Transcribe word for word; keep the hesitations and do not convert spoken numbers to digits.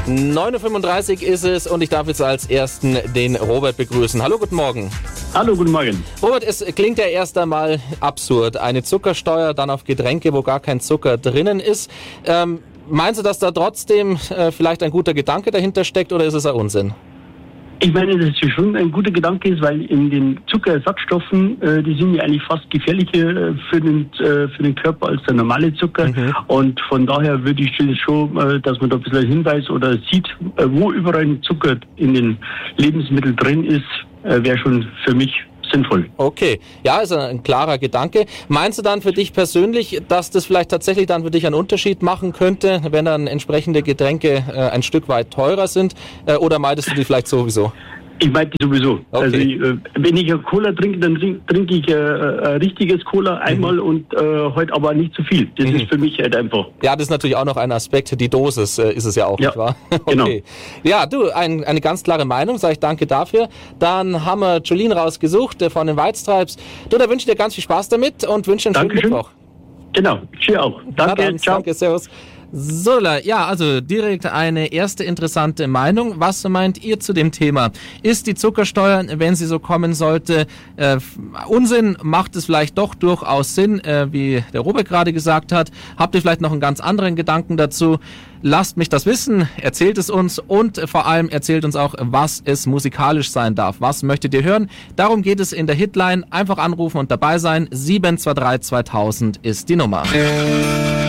neun Uhr fünfunddreißig ist es und ich darf jetzt als Ersten den Robert begrüßen. Hallo, guten Morgen. Hallo, guten Morgen. Robert, es klingt ja erst einmal absurd. Eine Zuckersteuer dann auf Getränke, wo gar kein Zucker drinnen ist. Ähm, meinst du, dass da trotzdem äh, vielleicht ein guter Gedanke dahinter steckt oder ist es ein Unsinn? Ich meine, dass es schon ein guter Gedanke ist, weil in den Zuckerersatzstoffen, äh, die sind ja eigentlich fast gefährlicher äh, für den äh, für den Körper als der normale Zucker. Mhm. Und von daher würde ich schon, äh, dass man da ein bisschen einen Hinweis oder sieht, äh, wo überall ein Zucker in den Lebensmitteln drin ist, äh, wäre schon für mich sinnvoll. Okay, ja, ist ein klarer Gedanke. Meinst du dann für dich persönlich, dass das vielleicht tatsächlich dann für dich einen Unterschied machen könnte, wenn dann entsprechende Getränke äh, ein Stück weit teurer sind? Äh, oder meidest du die vielleicht sowieso? Ich meinte sowieso. Okay. Also ich, äh, wenn ich eine Cola trinke, dann trinke trink ich äh, ein richtiges Cola einmal mhm. und äh, heute aber nicht zu viel. Das mhm. ist für mich halt einfach. Ja, das ist natürlich auch noch ein Aspekt. Die Dosis äh, ist es ja auch, ja, nicht wahr? Okay. Genau. Ja, du, ein, eine ganz klare Meinung, sage ich danke dafür. Dann haben wir Jolene rausgesucht äh, von den Whitestripes. Du, da wünsche ich dir ganz viel Spaß damit und wünsche einen schönen Mittwoch. Genau, dir auch. Danke, dann, ciao. Danke, servus. So, ja, also direkt eine erste interessante Meinung. Was meint ihr zu dem Thema? Ist die Zuckersteuer, wenn sie so kommen sollte, äh, Unsinn? Macht es vielleicht doch durchaus Sinn, äh, wie der Robert gerade gesagt hat? Habt ihr vielleicht noch einen ganz anderen Gedanken dazu? Lasst mich das wissen, erzählt es uns und vor allem erzählt uns auch, was es musikalisch sein darf. Was möchtet ihr hören? Darum geht es in der Hitline. Einfach anrufen und dabei sein. sieben zwei drei zweitausend ist die Nummer.